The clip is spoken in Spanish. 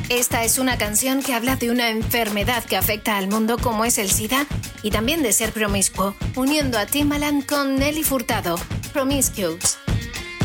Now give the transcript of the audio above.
Esta es una canción que habla de una enfermedad que afecta al mundo como es el SIDA y también de ser promiscuo, uniendo a Timbaland con Nelly Furtado, Promiscuous.